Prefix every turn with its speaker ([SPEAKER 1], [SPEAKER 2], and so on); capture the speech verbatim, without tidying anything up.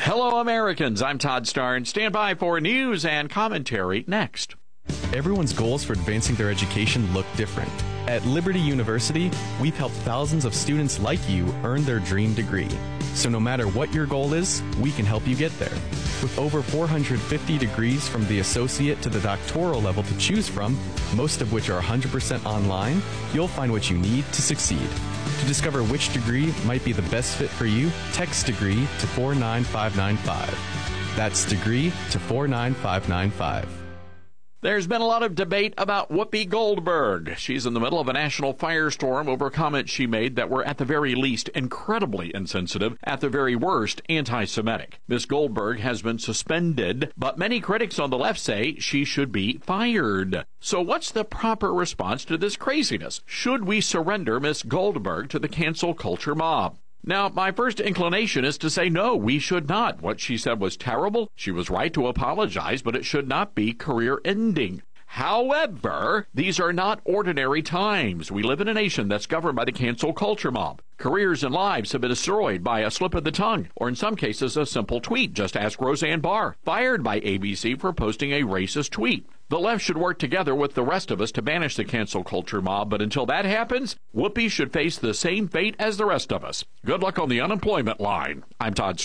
[SPEAKER 1] Hello, Americans. I'm Todd Starnes. Stand by for news and commentary next.
[SPEAKER 2] Everyone's goals for advancing their education look different. At Liberty University, we've helped thousands of students like you earn their dream degree. So no matter what your goal is, we can help you get there. With over four hundred fifty degrees from the associate to the doctoral level to choose from, most of which are one hundred percent online, you'll find what you need to succeed. To discover which degree might be the best fit for you, text degree to four nine five nine five. That's degree to four nine five nine five.
[SPEAKER 1] There's been a lot of debate about Whoopi Goldberg. She's in the middle of a national firestorm over comments she made that were at the very least incredibly insensitive, at the very worst anti-Semitic. Miss Goldberg has been suspended, but many critics on the left say she should be fired. So what's the proper response to this craziness? Should we surrender Miss Goldberg to the cancel culture mob? Now, my first inclination is to say no, we should not. What she said was terrible. She was right to apologize, but it should not be career-ending. However, these are not ordinary times. We live in a nation that's governed by the cancel culture mob. Careers and lives have been destroyed by a slip of the tongue, or in some cases, a simple tweet. Just ask Roseanne Barr, fired by A B C for posting a racist tweet. The left should work together with the rest of us to banish the cancel culture mob, but until that happens, Whoopi should face the same fate as the rest of us. Good luck on the unemployment line. I'm Todd Starnes.